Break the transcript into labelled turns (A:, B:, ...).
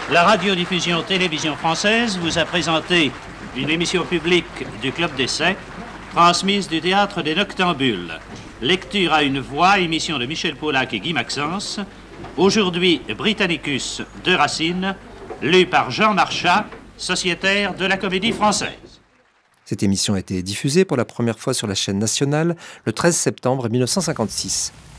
A: La radiodiffusion-télévision française vous a présenté une émission publique du Club d'Essai, transmise du Théâtre des Noctambules. Lecture à une voix, émission de Michel Paulac et Guy Maxence. Aujourd'hui, Britannicus de Racine, lu par Jean Marchas, sociétaire de la Comédie Française.
B: Cette émission a été diffusée pour la première fois sur la chaîne nationale le 13 septembre 1956.